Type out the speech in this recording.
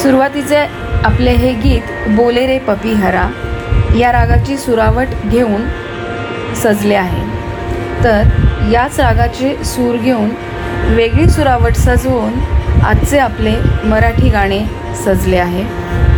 सुरुवातीचे आपले हे गीत बोले रे पपीहरा या रागाची सुरावट घेऊन सजले आहे. तर याच रागाचे सूर घेऊन वेगळी सुरावट सजवून आजचे आपले मराठी गाणे सजले आहे.